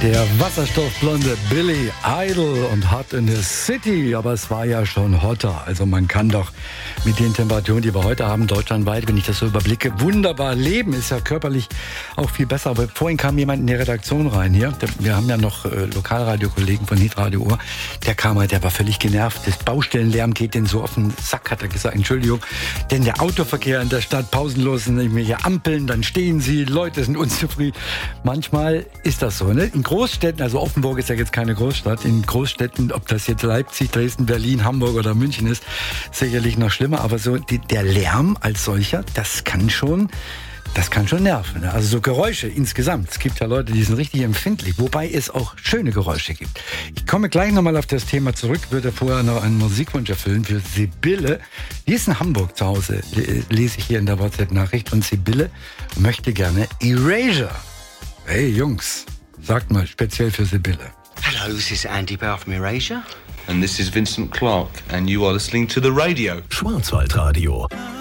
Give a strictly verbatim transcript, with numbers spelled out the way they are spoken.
Der wasserstoffblonde Billy Idol und Hot in the City. Aber es war ja schon hotter. Also man kann doch mit den Temperaturen, die wir heute haben, deutschlandweit, wenn ich das so überblicke, wunderbar leben. Ist ja körperlich auch viel besser. Aber vorhin kam jemand in die Redaktion rein hier. Wir haben ja noch äh, Lokalradiokollegen von Hitradio Uhr. Der kam halt, der war völlig genervt. Das Baustellenlärm geht den so auf den Sack, hat er gesagt. Entschuldigung. Denn der Autoverkehr in der Stadt pausenlos sind irgendwelche Ampeln, dann stehen sie, Leute sind unzufrieden. Manchmal ist das so, ne? In Großstädten, also Offenburg ist ja jetzt keine Großstadt, in Großstädten, ob das jetzt Leipzig, Dresden, Berlin, Hamburg oder München ist, sicherlich noch schlimmer, aber so die, der Lärm als solcher, das kann schon, das kann schon nerven. Ne? Also so Geräusche insgesamt. Es gibt ja Leute, die sind richtig empfindlich, wobei es auch schöne Geräusche gibt. Ich komme gleich nochmal auf das Thema zurück, würde vorher noch einen Musikwunsch erfüllen für Sibylle. Die ist in Hamburg zu Hause, lese ich hier in der WhatsApp-Nachricht, und Sibylle möchte gerne Erasure. Hey Jungs, sagt mal, speziell für Sibylle. Hello, this is Andy Bell from Erasure. And this is Vincent Clark, and you are listening to the radio. Schwarzwaldradio.